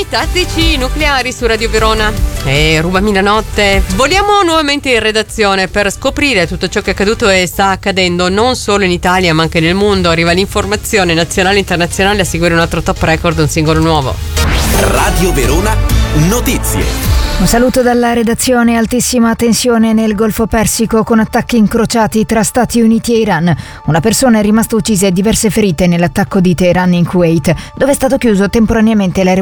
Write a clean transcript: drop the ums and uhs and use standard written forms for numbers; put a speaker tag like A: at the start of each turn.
A: tattici nucleari su Radio Verona. E rubami la notte. Voliamo nuovamente in redazione per scoprire tutto ciò che è accaduto e sta accadendo non solo in Italia ma anche nel mondo. Arriva l'informazione nazionale e internazionale, a seguire un altro top record, un singolo nuovo.
B: Radio Verona Notizie.
C: Un saluto dalla redazione. Altissima tensione nel Golfo Persico con attacchi incrociati tra Stati Uniti e Iran. Una persona è rimasta uccisa e diverse ferite nell'attacco di Teheran in Kuwait, dove è stato chiuso temporaneamente l'aeroporto